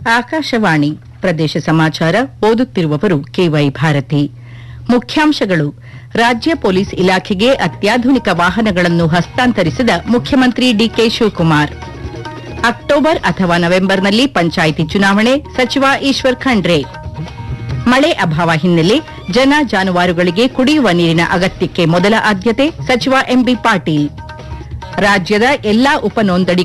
ಆಕಾಶವಾಣಿ ಪ್ರದೇಶ ಸಮಾಚಾರ ಓದುತ್ತಿರುವವರು ಕೆವೈ ಭಾರತಿ. ಮುಖ್ಯಾಂಶಗಳು. ರಾಜ್ಯ ಪೊಲೀಸ್ ಇಲಾಖೆಗೆ ಅತ್ಯಾಧುನಿಕ ವಾಹನಗಳನ್ನು ಹಸ್ತಾಂತರಿಸಿದ ಮುಖ್ಯಮಂತ್ರಿ ಡಿಕೆ ಶಿವಕುಮಾರ್. ಅಕ್ಟೋಬರ್ ಅಥವಾ ನವೆಂಬರ್ನಲ್ಲಿ ಪಂಚಾಯಿತಿ ಚುನಾವಣೆ, ಸಚಿವ ಈಶ್ವರ್ ಖಂಡ್ರೆ. ಮಳೆ ಅಭಾವ ಹಿನ್ನೆಲೆ ಜನ ಜಾನುವಾರುಗಳಿಗೆ ಕುಡಿಯುವ ನೀರಿನ ಅಗತ್ಯಕ್ಕೆ ಮೊದಲ ಆದ್ಯತೆ, ಸಚಿವ ಎಂಬಿ ಪಾಟೀಲ್. ರಾಜ್ಯದ ಎಲ್ಲಾ ಉಪನೋಂದಣಿ